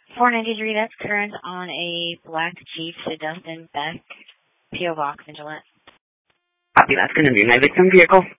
493, that's current on a black Jeep to Dustin Beck, P.O. Box in Gillette. Copy, that's going to be my victim vehicle.